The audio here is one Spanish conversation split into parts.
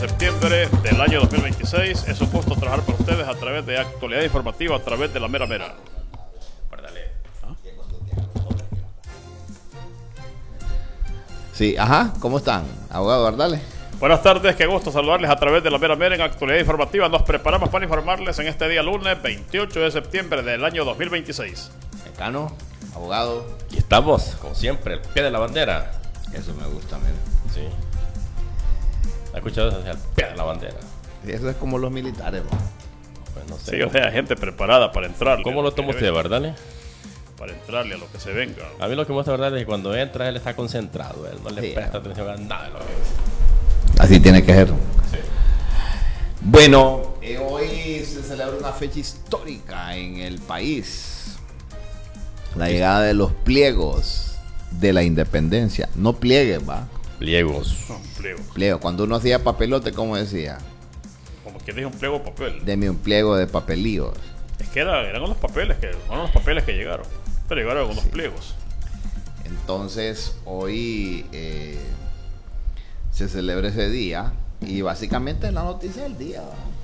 septiembre del año 2026. Es un gusto trabajar para ustedes a través de actualidad informativa, a través de la mera mera. Sí, ajá, ¿cómo están? Abogado Bardales. Buenas tardes, qué gusto saludarles a través de la mera mera en actualidad informativa. Nos preparamos para informarles en este día lunes 28 de septiembre del año 2026. Mecano, abogado. Aquí estamos, como siempre, al pie de la bandera. Eso me gusta, mira. Sí. ¿Has escuchado eso? Al pie de la bandera. Y eso es como los militares, ¿no? Pues no sé. Sí, o sea, gente preparada para entrarle. ¿Cómo lo toma usted, Bardales? Para entrarle a lo que se venga. A mí lo que me gusta, Bardales, es que cuando entra él está concentrado. Él no le Sí, presta atención a nada de lo que Así tiene que ser. sí. Bueno, hoy se celebra una fecha histórica en el país. La llegada de los pliegos de la independencia. No pliegues, va. Pliegos. No, un pliego. Pliego. Cuando uno hacía papelote, ¿cómo decía? Como que dije un pliego de papel. Deme un pliego de papelillos. Es que eran los papeles que llegaron. Pero llegaron con los pliegos. Entonces, hoy se celebra ese día y básicamente es la noticia del día.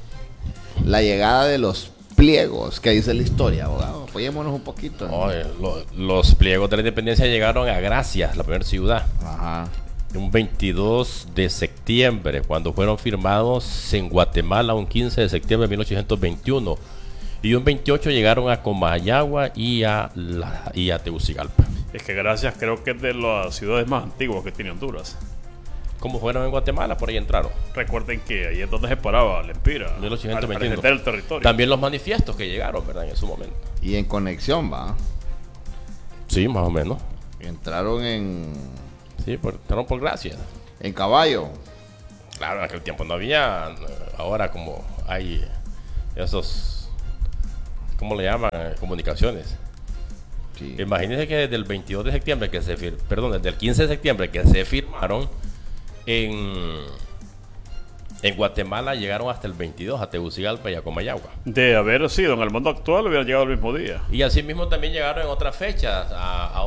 La llegada de los pliegos, que dice la historia, abogado. Apoyémonos un poquito. Oye, los pliegos de la independencia llegaron a Gracias, la primera ciudad. Ajá. Un 22 de septiembre, cuando fueron firmados en Guatemala, un 15 de septiembre de 1821. Y un 28 llegaron a Comayagua y a Tegucigalpa. Es que Gracias creo que es de las ciudades más antiguas que tiene Honduras. Como fueron en Guatemala, por ahí entraron. Recuerden que ahí es donde se paraba la Empira. 1821. Para defender el territorio. También los manifiestos que llegaron, ¿verdad? En su momento. Y en conexión, va. Sí, más o menos. Entraron Sí, entraron por Gracias. en caballo. Claro, en aquel tiempo no había. Ahora como hay esos, ¿cómo le llaman? Comunicaciones. Sí. Imagínense que desde el 22 de septiembre desde el 15 de septiembre que se firmaron en Guatemala, llegaron hasta el 22 a Tegucigalpa y a Comayagua. De haber sido en el mundo actual, hubiera llegado el mismo día. Y así mismo también llegaron en otras fechas a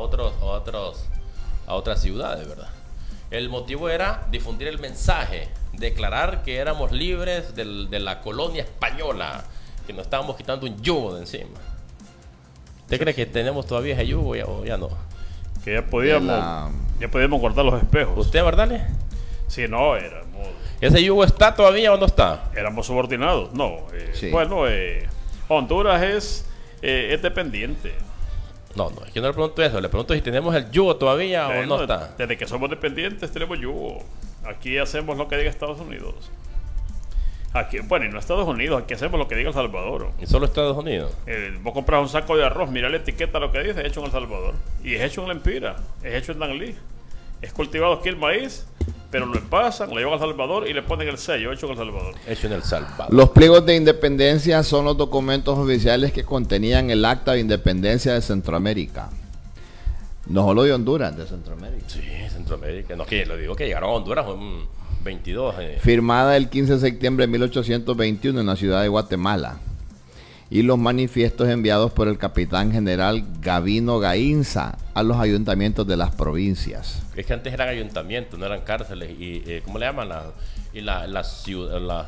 otras ciudades, ¿verdad? El motivo era difundir el mensaje, declarar que éramos libres de la colonia española, que nos estábamos quitando un yugo de encima. ¿Usted cree que tenemos todavía ese yugo o ya no? Que ya podíamos guardar los espejos. ¿Usted, verdad? Sí, no, ¿Ese yugo está todavía o no está? éramos subordinados. No, Sí. bueno, Honduras es dependiente. No, es que no le pregunto eso. Le pregunto si tenemos el yugo todavía o no está. Desde que somos dependientes tenemos yugo. Aquí hacemos lo que diga Estados Unidos. Aquí, bueno, y no Estados Unidos, aquí hacemos lo que diga El Salvador. ¿Y solo Estados Unidos? Vos compras un saco de arroz, mira la etiqueta, lo que dice, es hecho en El Salvador. Y es hecho en La Empira, es hecho en Danlí. Es cultivado aquí el maíz, pero lo envasan, lo llevan a El Salvador y le ponen el sello, hecho en El Salvador. Hecho en El Salvador. Los pliegos de independencia son los documentos oficiales que contenían el acta de independencia de Centroamérica. No solo de Honduras, de Centroamérica. Sí, Centroamérica. No, que lo digo que llegaron a Honduras un 22. Firmada el 15 de septiembre de 1821 en la ciudad de Guatemala. Y los manifiestos enviados por el capitán general Gavino Gainza a los ayuntamientos de las provincias. Es que antes eran ayuntamientos, no eran cárceles. Y ¿cómo le llaman? Las ciudades.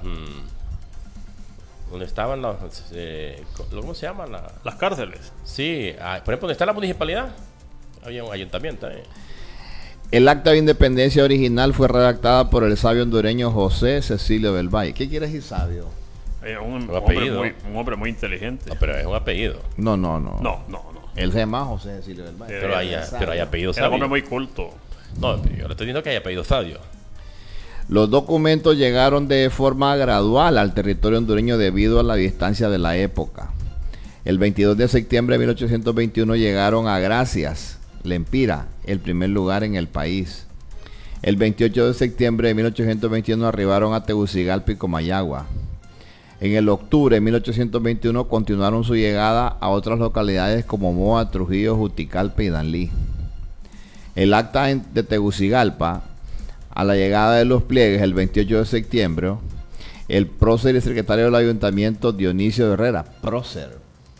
¿Dónde estaban las? ¿Cómo se llaman? Las cárceles. Sí, por ejemplo, ¿dónde está la municipalidad? Había un ayuntamiento. El acta de independencia original fue redactada por el sabio hondureño José Cecilio del Valle. ¿Qué quiere decir sabio? Un apellido. hombre muy inteligente. No, pero es un apellido. No. No. Él se llama José Cecilio del Valle. Pero hay apellido Era un hombre sabio. muy culto. No, yo le estoy diciendo que hay apellido sabio. Los documentos llegaron de forma gradual al territorio hondureño debido a la distancia de la época. El 22 de septiembre de 1821 llegaron a Gracias, La Empira, el primer lugar en el país. El 28 de septiembre de 1821 arribaron a Tegucigalpa y Comayagua. En el octubre de 1821 continuaron su llegada a otras localidades como Moa, Trujillo, Juticalpa y Danlí. El acta de Tegucigalpa, a la llegada de los pliegues el 28 de septiembre, el prócer y secretario del ayuntamiento Dionisio Herrera, prócer.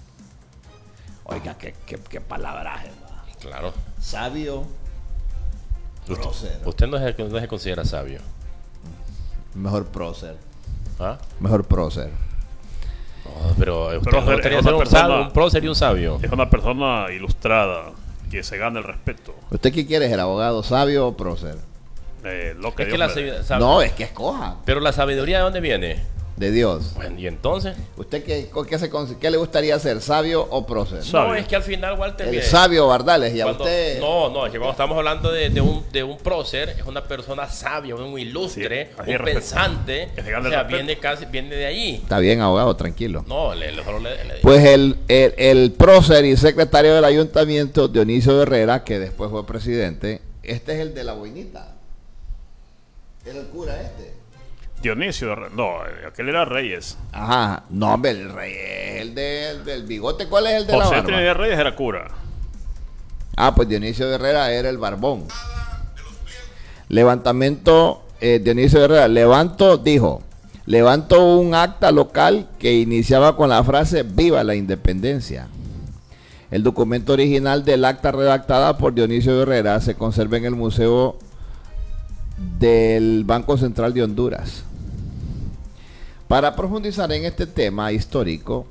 Oiga, qué palabraje, ¿verdad? Claro. Sabio, prócer. Usted no se considera sabio. Mejor prócer. ¿Ah? Mejor prócer. No, pero usted Prócer no gustaría es ser una persona- un prócer y un sabio. Es una persona ilustrada que se gana el respeto. ¿Usted qué quiere ser, abogado sabio o prócer? Lo que Es que Dios la me dé. No, es que escoja. Pero la sabiduría, ¿de dónde viene? De Dios. Bueno, y entonces. ¿Usted qué le gustaría ser, sabio o prócer? Sabio. No, es que al final, Walter, El mire, sabio Bardales, y a cuando- usted... No, es que cuando estamos hablando de un prócer, es una persona sabia, un ilustre, Sí, así un es respeto. pensante. Que se gane O el sea, respeto. viene de allí. Está bien, abogado, tranquilo. No, solo le digo. Pues el prócer y secretario del ayuntamiento, Dionisio Herrera, que después fue presidente, este es el de la boinita. Era el cura este. Dionisio, no, aquel era Reyes. Ajá, no, hombre, el rey es el del bigote. ¿Cuál es el de la José barba? Trinidad Reyes era cura. Ah, pues Dionisio Herrera era el barbón. Levantamiento, Dionisio Herrera, dijo, levanto un acta local que iniciaba con la frase "Viva la Independencia". El documento original del acta redactada por Dionisio Herrera se conserva en el Museo del Banco Central de Honduras. Para profundizar en este tema histórico,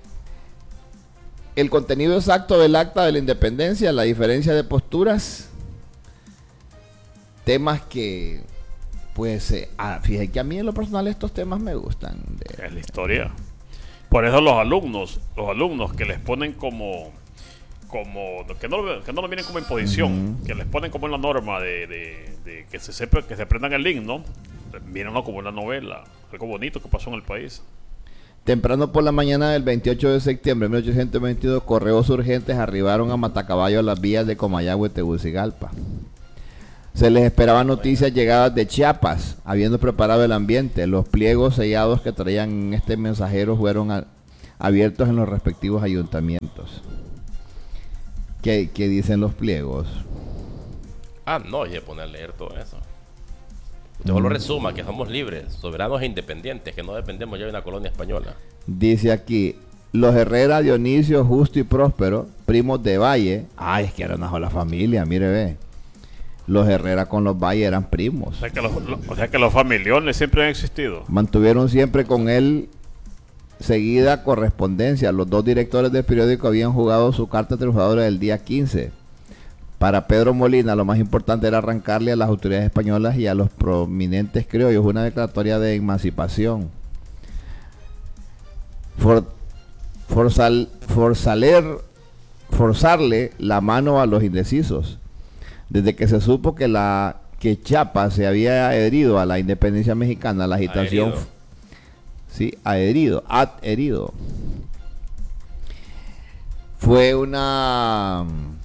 el contenido exacto del acta de la independencia, la diferencia de posturas, temas que, pues, fíjate que a mí en lo personal estos temas me gustan. Es la historia. Por eso los alumnos que les ponen como que no lo miren como imposición, que les ponen como en la norma de que se sepa, que se aprendan el himno, mírenlo como una novela, algo bonito que pasó en el país. Temprano por la mañana del 28 de septiembre de 1822, correos urgentes arribaron a Matacaballo a las vías de Comayagua y Tegucigalpa. Se les esperaban noticias llegadas de Chiapas, habiendo preparado el ambiente. Los pliegos sellados que traían este mensajero fueron abiertos en los respectivos ayuntamientos. ¿Qué dicen los pliegos? No, y de poner a leer todo eso. Usted solo resuma que somos libres, soberanos e independientes, que no dependemos ya de una colonia española. Dice aquí, los Herrera, Dionisio, Justo y Próspero, primos de Valle. Ay, es que era una sola familia, mire, ve. Los Herrera con los Valle eran primos. O sea que los familiones siempre han existido. Mantuvieron siempre con él seguida correspondencia. Los dos directores del periódico habían jugado su carta triunfadora el día 15. Para Pedro Molina lo más importante era arrancarle a las autoridades españolas y a los prominentes criollos una declaratoria de emancipación. Forzarle la mano a los indecisos. Desde que se supo que Chiapas se había adherido a la independencia mexicana, la agitación... Adherido. Fue una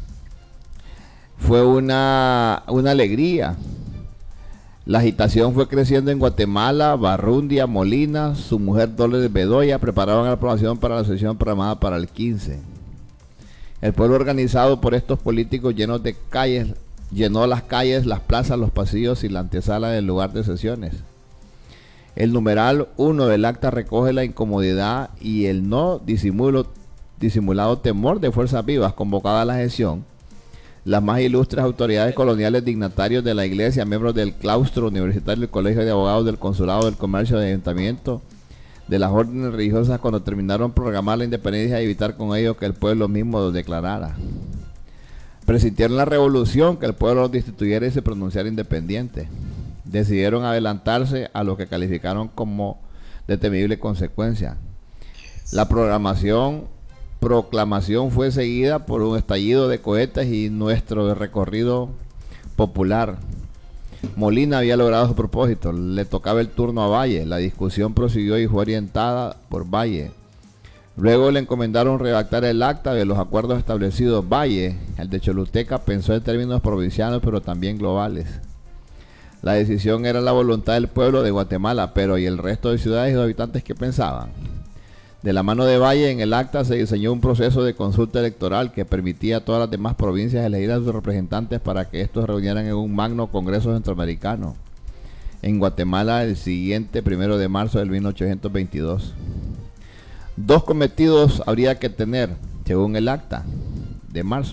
alegría. La agitación fue creciendo en Guatemala. Barrundia, Molina, su mujer Dolores Bedoya preparaban la aprobación para la sesión programada para el 15. El pueblo organizado por estos políticos llenó las calles, las plazas, los pasillos y la antesala del lugar de sesiones. El numeral 1 del acta recoge la incomodidad y el no disimulado temor de fuerzas vivas convocada a la sesión. Las más ilustres autoridades coloniales, dignatarios de la iglesia, miembros del claustro universitario, del colegio de abogados, del consulado, del comercio, del ayuntamiento, de las órdenes religiosas, cuando terminaron programar la independencia y evitar con ello que el pueblo mismo lo declarara. Presintieron la revolución, que el pueblo los destituyera y se pronunciara independiente. Decidieron adelantarse a lo que calificaron como de temible consecuencia. La proclamación fue seguida por un estallido de cohetes y nuestro recorrido popular. Molina había logrado su propósito, le tocaba el turno a Valle. La discusión prosiguió y fue orientada por Valle. Luego le encomendaron redactar el acta de los acuerdos establecidos. Valle, el de Choluteca, pensó en términos provincianos pero también globales. La decisión era la voluntad del pueblo de Guatemala, pero ¿y el resto de ciudades y de habitantes qué pensaban? De la mano de Valle, en el acta se diseñó un proceso de consulta electoral que permitía a todas las demás provincias elegir a sus representantes para que estos reunieran en un magno congreso centroamericano en Guatemala el siguiente 1 de marzo del 1822. Dos cometidos habría que tener, según el acta de marzo: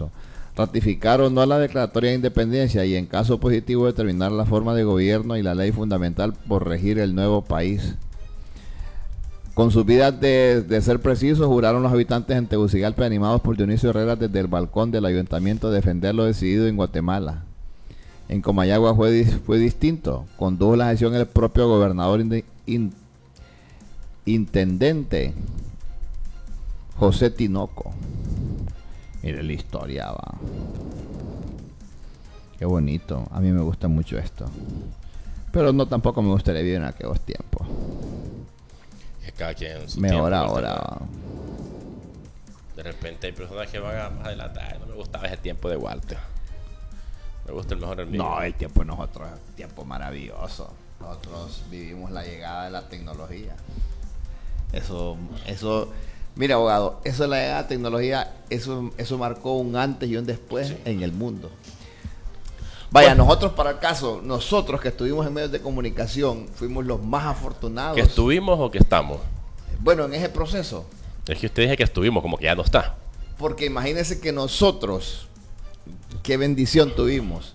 ratificar o no la declaratoria de independencia y en caso positivo determinar la forma de gobierno y la ley fundamental por regir el nuevo país. Con sus vidas de ser precisos, juraron los habitantes en Tegucigalpa, animados por Dionisio Herrera desde el balcón del ayuntamiento, defender lo decidido en Guatemala. En Comayagua fue distinto. Condujo la gestión el propio gobernador intendente José Tinoco. Mire la historia, va. Qué bonito. A mí me gusta mucho esto. Pero no tampoco me gustaría vivir en aquellos tiempos. Es cada quien en su Mejor tiempo, ahora. ¿verdad? De repente hay personas que van más adelante. Ay, no me gustaba ese tiempo de Walter. Me gusta el mejor el mío. No, el tiempo de nosotros es un tiempo maravilloso. Nosotros vivimos la llegada de la tecnología. Eso, mira, abogado, eso de la llegada de la tecnología, eso marcó un antes y un después en el mundo. Vaya, bueno, nosotros para el caso, nosotros que estuvimos en medios de comunicación, fuimos los más afortunados. ¿Que estuvimos o que estamos? Bueno, en ese proceso. Es que usted dice que estuvimos, como que ya no está. Porque imagínense que nosotros, qué bendición tuvimos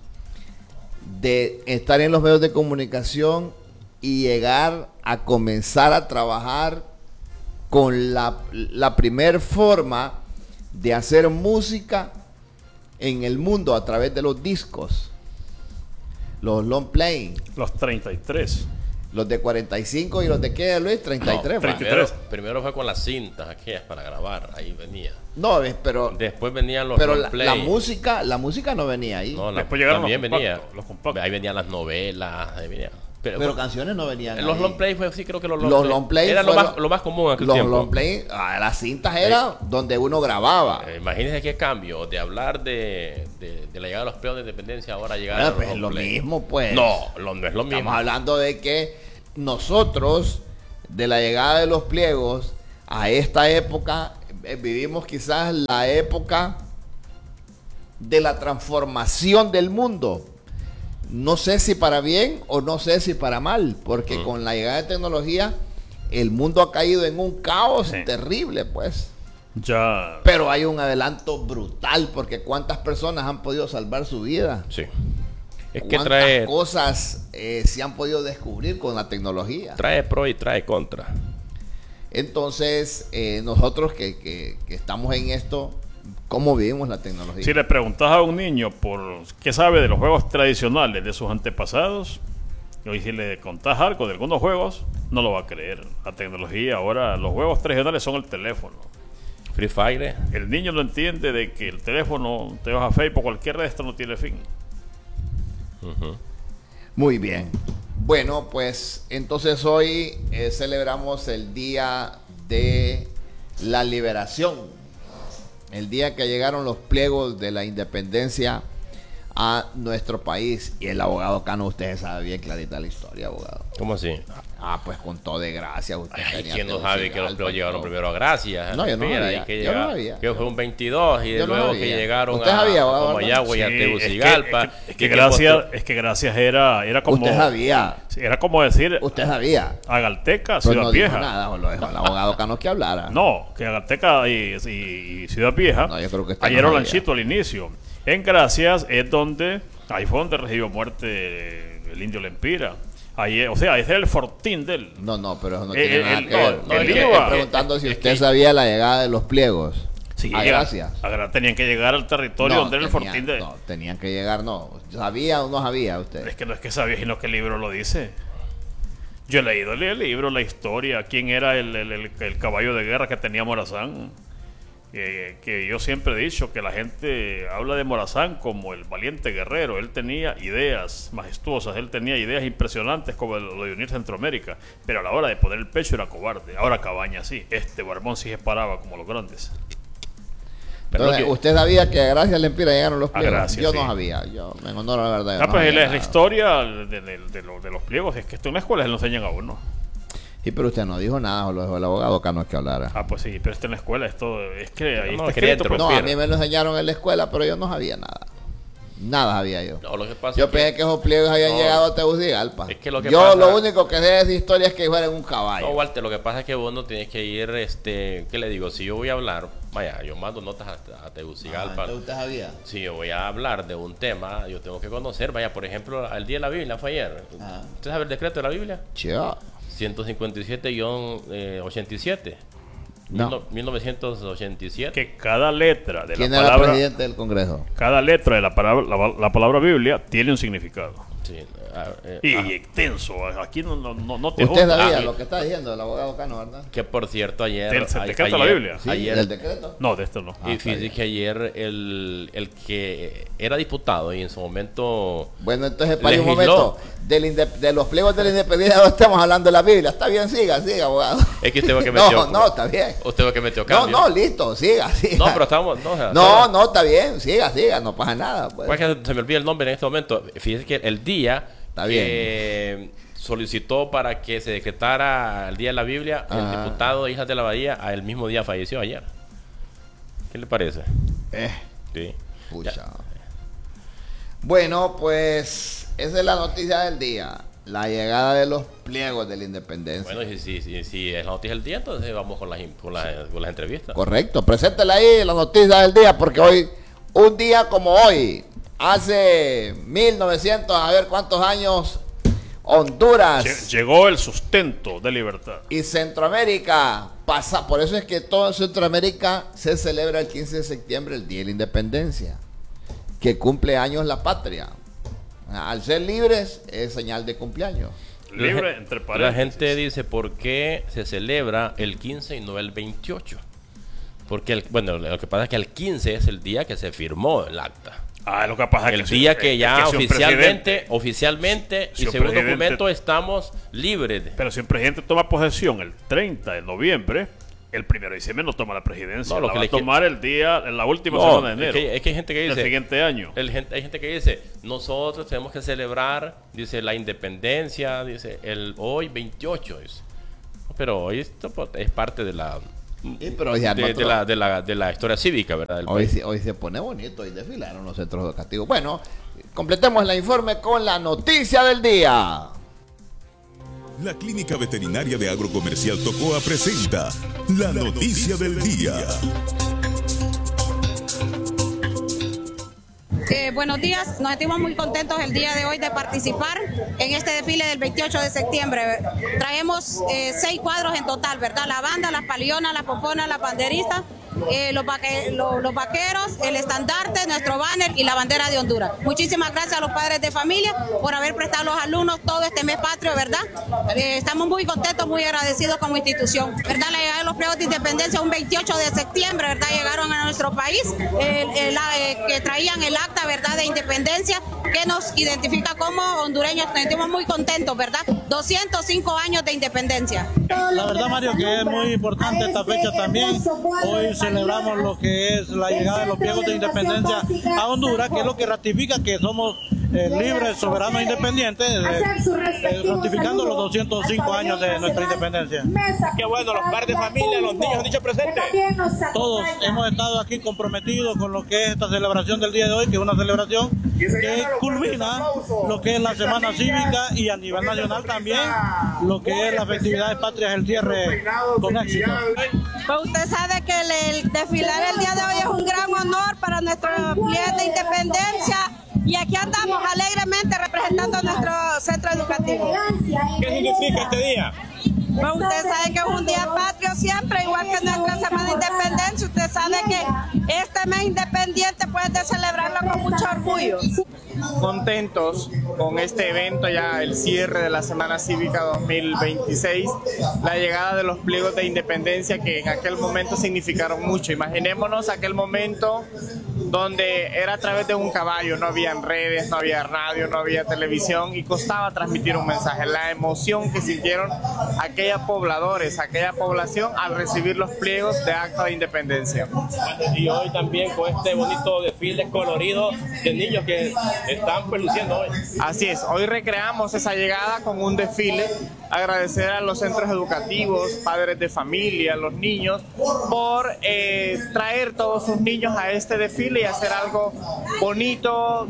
de estar en los medios de comunicación y llegar a comenzar a trabajar con la primer forma de hacer música en el mundo a través de los discos, los long play, Los 33. los de 45 y los de qué, Luis, 33. No, ¿va? primero fue con las cintas aquellas para grabar, ahí venía. No, pero Después venían los pero long play. la música no venía ahí. No, Después llegaron también los venía. compactos, los compactos. Ahí venían las novelas, ahí venía. Pero canciones no venían los ahí. long play fue, sí, creo que los long play era fueron- lo más común en aquel Los tiempo. long play, las cintas eran donde uno grababa. Imagínense qué cambio de hablar de la llegada de los pleos de independencia ahora a llegar Bueno, a los pues es long lo play. mismo, pues. No es lo mismo. Estamos hablando de que nosotros, de la llegada de los pliegos a esta época, vivimos quizás la época de la transformación del mundo. No sé si para bien o no sé si para mal, porque con la llegada de tecnología el mundo ha caído en un caos terrible, pues. Ya. Pero hay un adelanto brutal, porque cuántas personas han podido salvar su vida. Sí. Es que Cuántas cosas se han podido descubrir con la tecnología. trae pro y trae contra. Entonces, nosotros que estamos en esto, ¿cómo vivimos la tecnología? Si le preguntas a un niño por qué sabe de los juegos tradicionales de sus antepasados, y si le contás algo de algunos juegos, no lo va a creer. La tecnología ahora, los juegos tradicionales son el teléfono. Free Fire. El niño no entiende de que el teléfono, te vas a Facebook, cualquier resto no tiene fin. Muy bien. Bueno, pues entonces hoy celebramos el Día de la Liberación. El día que llegaron los pliegos de la independencia a nuestro país. Y el abogado Cano, usted sabe bien clarita la historia, abogado. ¿Cómo así? Ah, pues con todo de gracia. Usted Ay, tenía ¿quién no Tegucigalpa sabe que los pleos y llegaron todo. primero a Gracia? No, yo no Mira, sabía, ahí que yo no llega- sabía. que fue un 22 y Yo no luego sabía. que llegaron ¿Usted sabía, a abogado? Comayagua y a Sí, Tegucigalpa. es que y gracias era como Usted sabía. era como decir Usted sabía. Agalteca, Pues Ciudad no dijo Vieja. nada, o lo dejó el abogado Cano que hablara. No, que Agalteca y Ciudad Vieja, No, yo creo que usted ayer no era sabía. Lanchito al inicio. En Gracias es donde, ahí fue donde recibió muerte el indio Lempira. Ahí, o sea, ese era el fortín de él. No, pero eso no tiene nada que no, ver. no, Yo el le iba- estoy preguntando si usted sabía la llegada de los pliegos. Sí, a Gracias. tenían que llegar al territorio donde era el fortín de él. No, tenían que llegar, no. ¿Sabía o no sabía usted? Es que no es que sabía, sino que el libro lo dice. Yo he leído el libro, la historia, quién era el caballo de guerra que tenía Morazán. Que yo siempre he dicho que la gente habla de Morazán como el valiente guerrero. Él tenía ideas majestuosas, él tenía ideas impresionantes como lo de unir Centroamérica, pero a la hora de poner el pecho era cobarde. Ahora Cabaña sí, Barbón sí se paraba como los grandes. Entonces, ¿usted sabía que a Gracias Lempira llegaron los A pliegos? Gracias, Yo sí. no sabía, yo me honor la verdad. yo no Pues sabía la nada. historia de los pliegos es que esto en la escuela se lo enseñan a uno. Sí, pero usted no dijo nada, o lo dejó el abogado Cano que hablara. Pues sí, pero esto en la escuela, esto es que ahí No, está quería escrito. No, pues, a mí me lo enseñaron en la escuela, pero yo no sabía nada. Nada sabía yo. No, lo que pasa Yo es pensé que esos pliegos habían No. llegado a Tegucigalpa. Es que lo que yo pasa- lo único que sé de esa historia es que fuera en un caballo. No, Walter, lo que pasa es que vos no tienes que ir, ¿qué le digo? Si yo voy a hablar, vaya, yo mando notas a Tegucigalpa. ¿Usted sabía? Si yo voy a hablar de un tema, yo tengo que conocer, vaya, por ejemplo, el Día de la Biblia fue ayer. Ajá. ¿Usted sabe el decreto de la Biblia? Chio. 157-87. No. 1987. Que cada letra de ¿Quién la era el palabra, presidente del Congreso? cada letra de la palabra Biblia tiene un significado. Sí, Y ajá. extenso. Aquí no te Usted junta. sabía Ah, lo que está diciendo el abogado Cano, ¿verdad? Que por cierto, ayer. ¿Del decreto de la Biblia? Sí, ayer, del decreto. No, de esto no. y está fíjese bien. que ayer el que era diputado y en su momento. Bueno, entonces, para un legisló. momento, de los pliegos de la independencia no estamos hablando de la Biblia. Está bien, siga, abogado. Es que usted va que metió. No, está bien. Usted va que metió No, cambio. no, listo, siga. No, pero estamos. No, o sea, No, está bien, siga, no pasa nada. Pues. pues que se me olvida el nombre en este momento. Fíjese que el día Está que solicitó para que se decretara el Día de la Biblia, el Ajá. diputado de Hijas de la Bahía, el mismo día falleció ayer. ¿Qué le parece? Sí. Pucha. Bueno, pues esa es la noticia del día. La llegada de los pliegos de la independencia. Bueno, si es la noticia del día, entonces vamos con las entrevistas. Correcto, preséntela ahí la noticia del día, porque hoy, un día como hoy, hace 1900, a ver cuántos años, Honduras Llegó el sustento de libertad. y Centroamérica pasa. Por eso es que todo Centroamérica se celebra el 15 de septiembre, el Día de la Independencia, que cumple años la patria. Al ser libres es señal de cumpleaños. Libre, entre La paréntesis. gente dice, ¿por qué se celebra el 15 y no el 28? Porque, bueno, lo que pasa es que el 15 es el día que se firmó el acta. Lo que pasa es El que día que ya si un presidente- oficialmente si y un según presidente- documento estamos libres. Pero si un presidente toma posesión el 30 de noviembre, el 1 de diciembre no toma la presidencia. No, lo la que va le a tomar el día, en la última No, semana de enero. es que hay gente que del dice, siguiente año. hay gente que dice, nosotros tenemos que celebrar, dice, la independencia, dice, hoy 28, dice. Pero hoy esto es parte de la Pero ya de la historia cívica, ¿verdad? del país. hoy se pone bonito y desfilaron los centros educativos. Bueno, completemos el informe con la noticia del día. La Clínica Veterinaria de Agrocomercial Tocoa presenta la noticia del día. Buenos días, nos sentimos muy contentos el día de hoy de participar en este desfile del 28 de septiembre. Traemos 6 cuadros en total, ¿verdad? La banda, las palionas, la popona, la banderista, los vaqueros, el estandarte, nuestro banner y la bandera de Honduras. Muchísimas gracias a los padres de familia por haber prestado a los alumnos todo este mes patrio, ¿verdad? Estamos muy contentos, muy agradecidos como institución, ¿verdad? La llegada de los pliegos de independencia un 28 de septiembre, ¿verdad? Llegaron a nuestro país, que traían el acta, ¿verdad?, de independencia que nos identifica como hondureños. Nos sentimos muy contentos, ¿verdad? 205 años de independencia. La verdad, Mario, que es muy importante esta fecha también. Hoy celebramos lo que es la llegada de los pliegos de independencia a Honduras, que es lo que ratifica que somos libres, soberanos e independientes, ratificando los 205 años de nuestra independencia. Qué bueno, los padres de familia, los niños han dicho presente. Todos hemos estado aquí comprometidos con lo que es esta celebración del día de hoy, que es una celebración que culmina lo que es la Semana Cívica y a nivel nacional también lo que es las festividades patrias, el cierre con éxito. Pues usted sabe que el desfilar el día de hoy es un gran honor para nuestros pliegos de independencia y aquí andamos alegremente representando nuestro centro educativo. ¿Qué significa este día? Pues usted sabe que es un día patrio siempre, igual que nuestra Semana de Independencia. Usted sabe que este mes independiente puede celebrarlo con mucho orgullo. Contentos con este evento, ya el cierre de la Semana Cívica 2026, la llegada de los pliegos de independencia que en aquel momento significaron mucho. Imaginémonos aquel momento donde era a través de un caballo, no había redes, no había radio, no había televisión y costaba transmitir un mensaje. La emoción que sintieron aquellos pobladores, aquella población al recibir los pliegos de acta de independencia. Y hoy también con este bonito desfile desfile colorido de niños que están luciendo hoy. Así es, hoy recreamos esa llegada con un desfile. Agradecer a los centros educativos, padres de familia, los niños, por traer todos sus niños a este desfile y hacer algo bonito,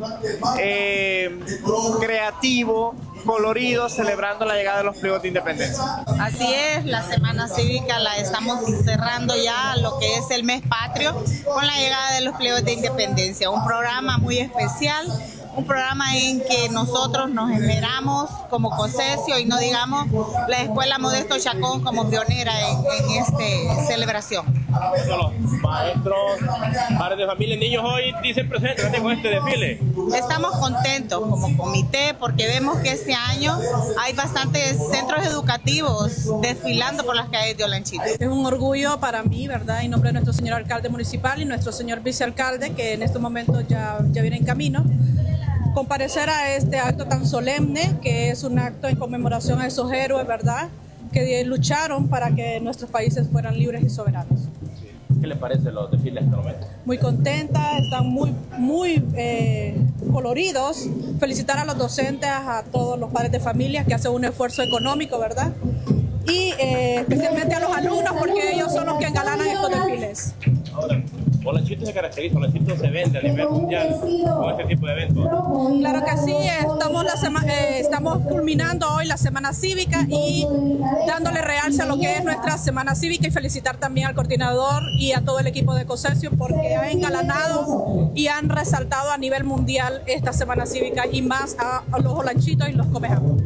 creativo, colorido, celebrando la llegada de los pliegos de independencia. Así es, la Semana Cívica la estamos cerrando ya, lo que es el mes patrio, con la llegada de los pliegos de independencia. Un programa muy especial, un programa en que nosotros nos esmeramos como COSESIO y no digamos la Escuela Modesto Chacón como pionera en esta celebración. Los maestros, padres de familia, niños hoy dicen presentes con este desfile. Estamos contentos como comité porque vemos que este año hay bastantes centros educativos desfilando por las calles de Olanchito. Es un orgullo para mí, ¿verdad? En nombre de nuestro señor alcalde municipal y nuestro señor vicealcalde, que en estos momentos ya viene en camino, comparecer a este acto tan solemne, que es un acto en conmemoración a esos héroes, ¿verdad?, que lucharon para que nuestros países fueran libres y soberanos. ¿Qué les parece los desfiles hasta el momento? Muy contenta, están muy coloridos. Felicitar a los docentes, a todos los padres de familia que hacen un esfuerzo económico, ¿verdad? Y especialmente a los alumnos, porque ellos son los que engalanan estos desfiles. Ahora, Olanchito se caracteriza, Olanchito se vende a nivel mundial con este tipo de eventos. Claro que sí, estamos culminando hoy la Semana Cívica y dándole realce a lo que es nuestra Semana Cívica y felicitar también al coordinador y a todo el equipo de COSESIO porque han engalanado y han resaltado a nivel mundial esta Semana Cívica y más a los olanchitos y los comejamos.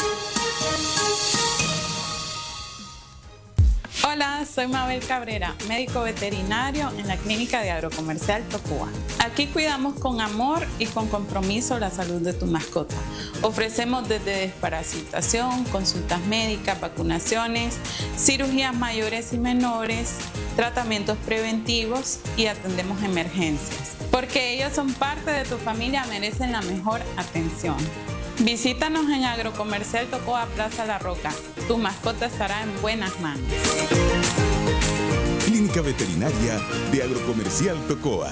Hola, soy Mabel Cabrera, médico veterinario en la Clínica de Agrocomercial Tocua. Aquí cuidamos con amor y con compromiso la salud de tu mascota. Ofrecemos desde desparasitación, consultas médicas, vacunaciones, cirugías mayores y menores, tratamientos preventivos y atendemos emergencias. Porque ellos son parte de tu familia, merecen la mejor atención. Visítanos en Agrocomercial Tocua Plaza La Roca. Tu mascota estará en buenas manos. Clínica Veterinaria de Agrocomercial Tocua.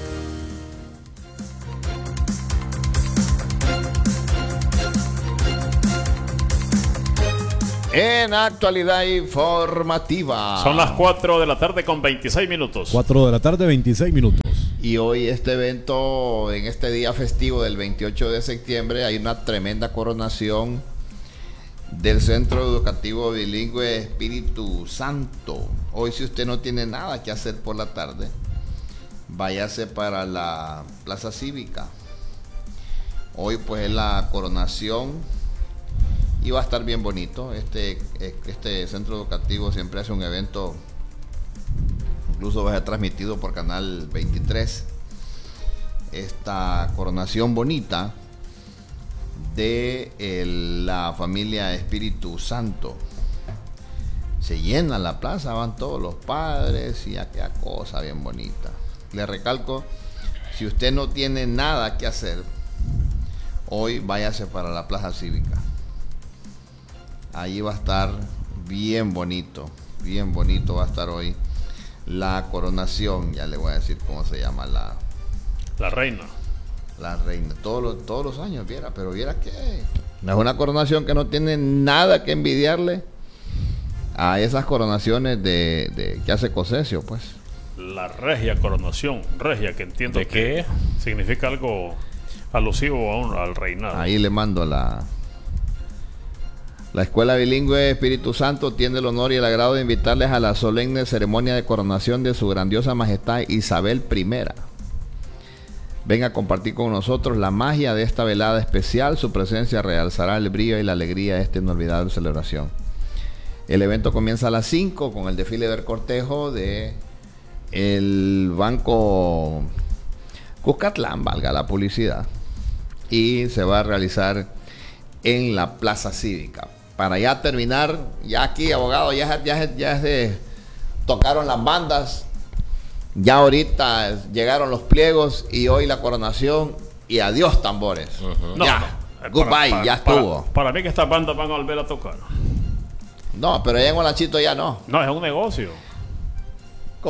En actualidad informativa. Son las 4 de la tarde con 26 minutos. 4 de la tarde, 26 minutos. Y hoy este evento, en este día festivo del 28 de septiembre, hay una tremenda coronación del Centro Educativo Bilingüe Espíritu Santo. Hoy, si usted no tiene nada que hacer por la tarde, váyase para la Plaza Cívica. Hoy pues es la coronación y va a estar bien bonito. Este centro educativo siempre hace un evento, incluso va a ser transmitido por Canal 23, esta coronación bonita de la familia Espíritu Santo. Se llena la plaza, van todos los padres y aquella cosa bien bonita. Le recalco, si usted no tiene nada que hacer, hoy váyase para la Plaza Cívica. Allí va a estar bien bonito va a estar hoy la coronación. Ya le voy a decir cómo se llama la reina. La reina, todos los años, pero viera que no es una coronación que no tiene nada que envidiarle a esas coronaciones de que hace COSESIO, pues. La regia coronación, regia, que entiendo ¿De que qué? significa algo alusivo al reinado. Ahí le mando la Escuela Bilingüe Espíritu Santo tiene el honor y el agrado de invitarles a la solemne ceremonia de coronación de su grandiosa majestad Isabel I. Venga a compartir con nosotros la magia de esta velada especial. Su presencia realzará el brillo y la alegría de esta inolvidable celebración. El evento comienza a las 5 con el desfile del cortejo de el Banco Cuscatlán, valga la publicidad, y se va a realizar en la Plaza Cívica. Para ya terminar, ya aquí, abogado, ya se tocaron las bandas. Ya ahorita llegaron los pliegos y hoy la coronación y adiós tambores. No, ya, goodbye, ya estuvo. Para mí que estas bandas van a volver a tocar. No, pero allá en Olanchito ya no. No, es un negocio. ¿Cómo?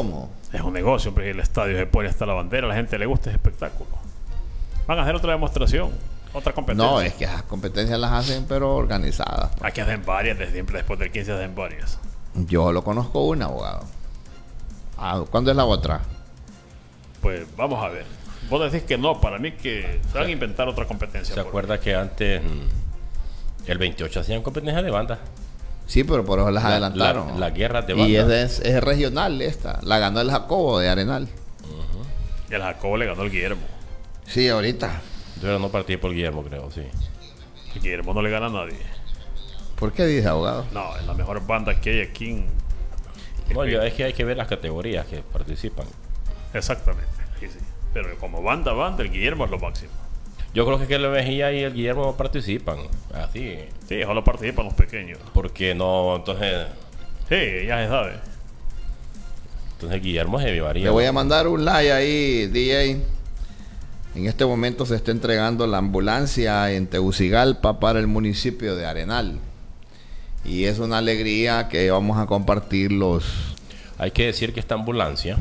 Es un negocio, pero el estadio se pone hasta la bandera, a la gente le gusta ese espectáculo. Van a hacer otra demostración, otra competencia. No, es que esas competencias las hacen, pero organizadas. Aquí hacen varias, desde siempre después del 15 hacen varias. Yo lo conozco una, abogado. ¿Cuándo es la otra? Pues vamos a ver. Vos decís que no, para mí que se van a inventar otra competencia. ¿Se acuerda que antes, el 28 hacían competencias de banda? Sí, pero por eso las adelantaron. La guerra de banda. Y es regional esta. La ganó el Jacobo de Arenal. Y el Jacobo le ganó el Guillermo. Sí, ahorita. Yo no partí por Guillermo, creo, sí. El Guillermo no le gana a nadie. ¿Por qué dice, abogado? No, es la mejor banda que hay aquí en... No, es que hay que ver las categorías que participan. Exactamente, sí. Pero como banda, el Guillermo es lo máximo. Yo creo que el Mejía y el Guillermo no participan. Así. Sí, solo participan los pequeños. Porque no, entonces... Sí, ya se sabe. Entonces Guillermo se llevaría. Le voy a mandar un like ahí, DJ. En este momento se está entregando la ambulancia en Tegucigalpa para el municipio de Arenal. Y es una alegría que vamos a compartir los... Hay que decir que esta ambulancia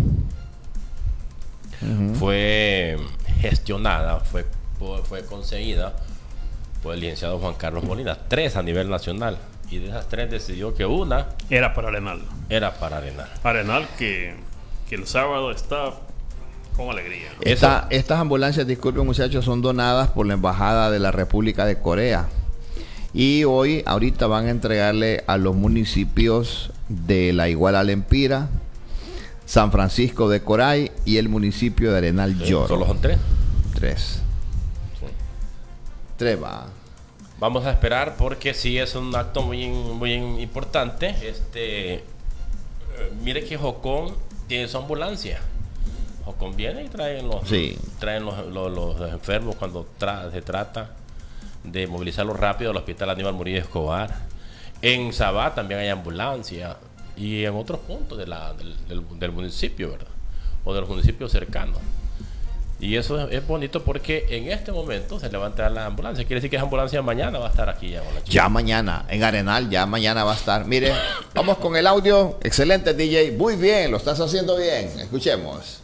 fue gestionada, fue conseguida por el licenciado Juan Carlos Molina, 3 a nivel nacional, y de esas 3 decidió que una era para Arenal. Arenal que el sábado está con alegría. Estas ambulancias, disculpen muchachos, son donadas por la Embajada de la República de Corea, y ahorita van a entregarle a los municipios de La Iguala Lempira, San Francisco de Coray y el municipio de Arenal Lloro. ¿Solo son 3? 3. 3 va. Vamos a esperar porque sí es un acto muy importante. Mire que Jocón tiene su ambulancia. Jocón viene y traen los enfermos cuando se trata de movilizarlos rápido al Hospital Aníbal Murillo Escobar. En Sabá también hay ambulancia. Y en otros puntos del municipio, ¿verdad? O de los municipios cercanos. Y eso es bonito porque en este momento se levanta la ambulancia. Quiere decir que esa ambulancia mañana va a estar aquí ya. Ya mañana, en Arenal, ya mañana va a estar. Mire, vamos con el audio. Excelente, DJ. Muy bien, lo estás haciendo bien. Escuchemos.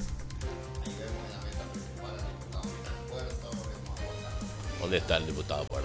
¿Dónde está el diputado?